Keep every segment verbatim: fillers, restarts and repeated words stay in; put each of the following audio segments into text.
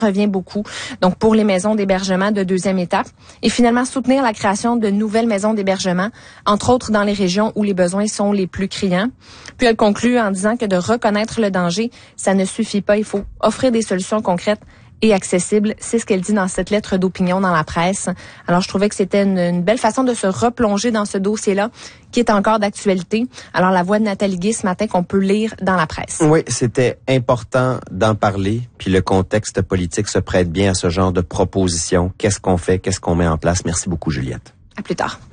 revient beaucoup. Donc, pour les maisons d'hébergement de deuxième étape. Et finalement, soutenir la création de nouvelles maisons d'hébergement, entre autres dans les régions où les besoins sont les plus criants. Puis, elle conclut en disant que de reconnaître le danger, ça ne suffit pas. Il faut offrir des solutions concrètes et accessible. C'est ce qu'elle dit dans cette lettre d'opinion dans la presse. Alors, je trouvais que c'était une, une belle façon de se replonger dans ce dossier-là qui est encore d'actualité. Alors, la voix de Nathalie Guy ce matin qu'on peut lire dans la presse. Oui, c'était important d'en parler. Puis le contexte politique se prête bien à ce genre de propositions. Qu'est-ce qu'on fait? Qu'est-ce qu'on met en place? Merci beaucoup, Juliette. À plus tard.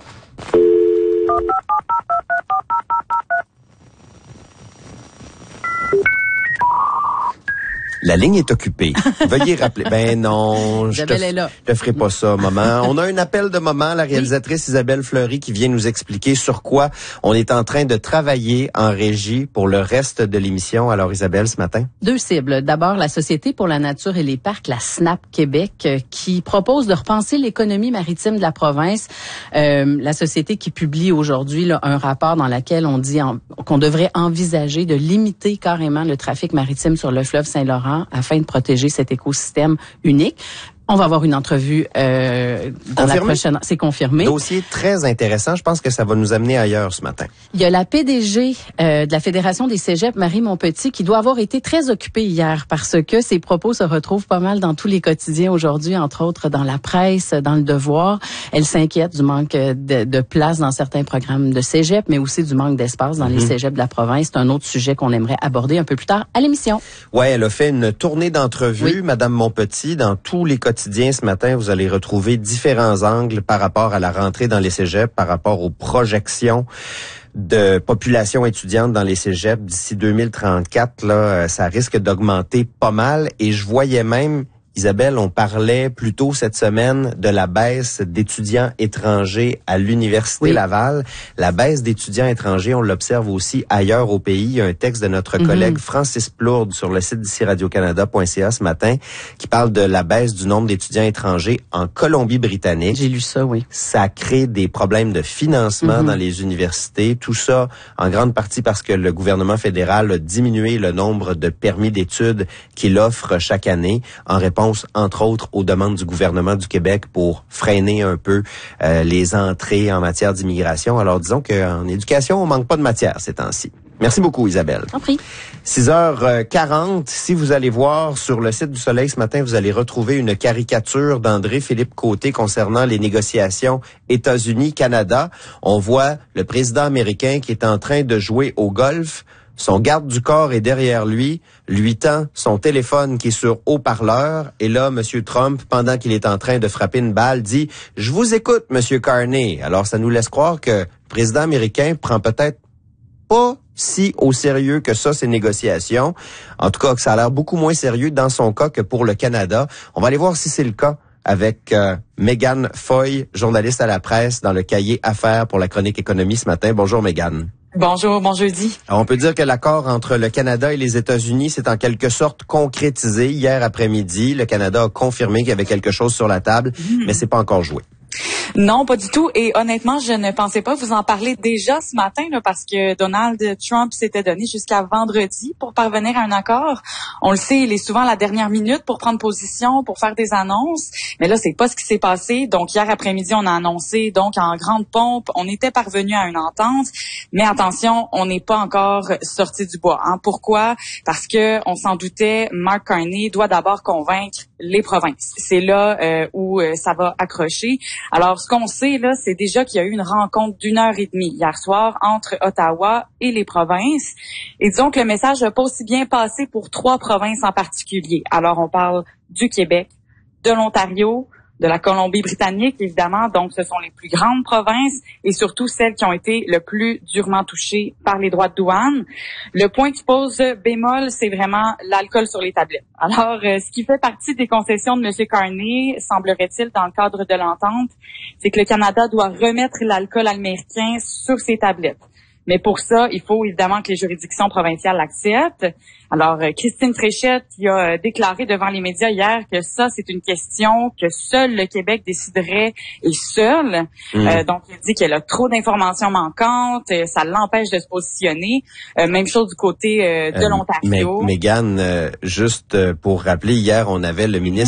La ligne est occupée. Veuillez rappeler. Ben non, je te, là. te ferai pas ça, maman. On a un appel de maman, la réalisatrice Isabelle Fleury, qui vient nous expliquer sur quoi on est en train de travailler en régie pour le reste de l'émission. Alors, Isabelle, ce matin? Deux cibles. D'abord, la Société pour la nature et les parcs, la SNAP Québec, qui propose de repenser l'économie maritime de la province. Euh, la société qui publie aujourd'hui là, un rapport dans lequel on dit en, qu'on devrait envisager de limiter carrément le trafic maritime sur le fleuve Saint-Laurent afin de protéger cet écosystème unique. On va avoir une entrevue euh, dans confirmé. la prochaine... C'est confirmé. Dossier très intéressant. Je pense que ça va nous amener ailleurs ce matin. Il y a la P D G euh, de la Fédération des cégeps, Marie Montpetit, qui doit avoir été très occupée hier parce que ses propos se retrouvent pas mal dans tous les quotidiens aujourd'hui, entre autres dans la presse, dans le Devoir. Elle s'inquiète du manque de, de place dans certains programmes de cégep, mais aussi du manque d'espace dans mm-hmm. les cégeps de la province. C'est un autre sujet qu'on aimerait aborder un peu plus tard à l'émission. Ouais, elle a fait une tournée d'entrevues, oui. Madame Montpetit, dans tous les quotidiens. Ce matin, vous allez retrouver différents angles par rapport à la rentrée dans les cégeps, par rapport aux projections de population étudiante dans les cégeps d'ici deux mille trente-quatre. Là, ça risque d'augmenter pas mal. Et je voyais même, Isabelle, on parlait plus tôt cette semaine de la baisse d'étudiants étrangers à l'Université oui. Laval. La baisse d'étudiants étrangers, on l'observe aussi ailleurs au pays. Il y a un texte de notre mm-hmm. collègue Francis Plourde sur le site d'ici radio canada point c a ce matin qui parle de la baisse du nombre d'étudiants étrangers en Colombie-Britannique. J'ai lu ça, oui. Ça crée des problèmes de financement mm-hmm. dans les universités. Tout ça, en grande partie parce que le gouvernement fédéral a diminué le nombre de permis d'études qu'il offre chaque année en réponse entre autres aux demandes du gouvernement du Québec pour freiner un peu euh, les entrées en matière d'immigration. Alors disons qu'en éducation, on manque pas de matière ces temps-ci. Merci beaucoup, Isabelle. En prie. six heures quarante, si vous allez voir sur le site du Soleil ce matin, vous allez retrouver une caricature d'André-Philippe Côté concernant les négociations États-Unis-Canada. On voit le président américain qui est en train de jouer au golf. Son garde du corps est derrière lui, lui tend son téléphone qui est sur haut-parleur. Et là, M. Trump, pendant qu'il est en train de frapper une balle, dit « Je vous écoute, M. Carney ». Alors, ça nous laisse croire que le président américain prend peut-être pas si au sérieux que ça, ces négociations. En tout cas, que ça a l'air beaucoup moins sérieux dans son cas que pour le Canada. On va aller voir si c'est le cas avec euh, Mégane Foy, journaliste à la presse dans le cahier Affaires pour la chronique économie ce matin. Bonjour, Mégane. Bonjour, bon jeudi. Alors, on peut dire que l'accord entre le Canada et les États-Unis s'est en quelque sorte concrétisé hier après-midi. Le Canada a confirmé qu'il y avait quelque chose sur la table, mmh. mais c'est pas encore joué. Non, pas du tout. Et honnêtement, je ne pensais pas vous en parler déjà ce matin là, parce que Donald Trump s'était donné jusqu'à vendredi pour parvenir à un accord. On le sait, il est souvent à la dernière minute pour prendre position, pour faire des annonces. Mais là, c'est pas ce qui s'est passé. Donc, hier après-midi, on a annoncé, donc en grande pompe, on était parvenu à une entente. Mais attention, on n'est pas encore sorti du bois. Hein. Pourquoi? Parce que on s'en doutait, Mark Carney doit d'abord convaincre les provinces. C'est là euh, où euh, ça va accrocher. Alors, ce qu'on sait, là, c'est déjà qu'il y a eu une rencontre d'une heure et demie hier soir entre Ottawa et les provinces. Et disons que le message n'a pas aussi bien passé pour trois provinces en particulier. Alors, on parle du Québec, de l'Ontario, de la Colombie-Britannique, évidemment. Donc, ce sont les plus grandes provinces et surtout celles qui ont été le plus durement touchées par les droits de douane. Le point qui pose bémol, c'est vraiment l'alcool sur les tablettes. Alors, euh, ce qui fait partie des concessions de M. Carney, semblerait-il, dans le cadre de l'entente, c'est que le Canada doit remettre l'alcool américain sur ses tablettes. Mais pour ça, il faut évidemment que les juridictions provinciales l'acceptent. Alors, euh, Christine Fréchette qui a euh, déclaré devant les médias hier que ça, c'est une question que seul le Québec déciderait et seul. Mmh. Euh, donc, il dit qu'elle a trop d'informations manquantes, euh, ça l'empêche de se positionner. Euh, même chose du côté euh, de euh, l'Ontario. Mégane, euh, juste pour rappeler, hier, on avait le ministre